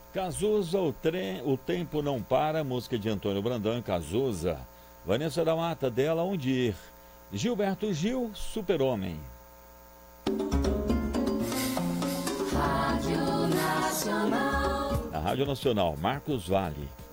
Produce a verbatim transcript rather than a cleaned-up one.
Cazuza, o, trem, o tempo não para, música de Antônio Brandão, Cazuza. Vanessa da Mata, dela onde ir. Gilberto Gil, Super-Homem. Rádio Nacional. Na Rádio Nacional, Marcos Vale.